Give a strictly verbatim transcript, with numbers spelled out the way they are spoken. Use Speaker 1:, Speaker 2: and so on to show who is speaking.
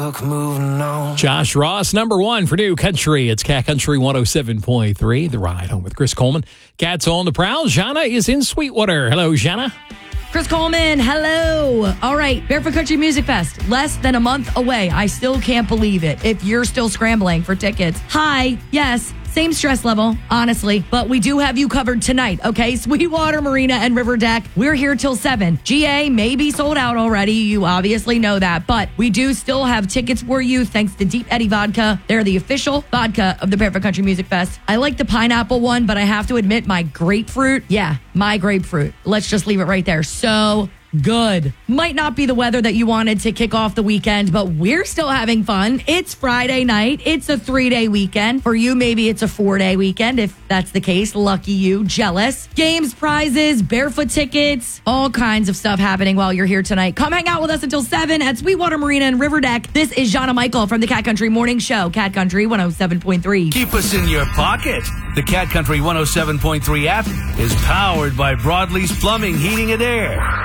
Speaker 1: Moving on.
Speaker 2: Josh Ross, number one for New Country. It's Cat Country one oh seven point three. The Ride Home with Chris Coleman. Cat's on the prowl. Jana is in Sweetwater. Hello, Jana.
Speaker 3: Chris Coleman, hello. All right, Barefoot Country Music Fest, less than a month away. I still can't believe it. If you're still scrambling for tickets, hi, yes, same stress level, honestly, but we do have you covered tonight, okay? Sweetwater Marina and River Deck, we're here till seven. G A may be sold out already. You obviously know that, but we do still have tickets for you thanks to Deep Eddy Vodka. They're the official vodka of the Barefoot Country Music Fest. I like the pineapple one, but I have to admit my grapefruit, yeah, my grapefruit. Let's just leave it right there. So good. Might not be the weather that you wanted to kick off the weekend, but we're still having fun. It's Friday night. It's a three-day weekend. For you, maybe it's a four-day weekend. If that's the case, lucky you. Jealous. Games, prizes, barefoot tickets, all kinds of stuff happening while you're here tonight. Come hang out with us until seven at Sweetwater Marina and River Deck. This is Jana Michael from the Cat Country Morning Show. Cat Country one oh seven point three.
Speaker 4: Keep us in your pocket. The Cat Country one oh seven point three app is powered by Broadleaf's Plumbing, Heating, and Air.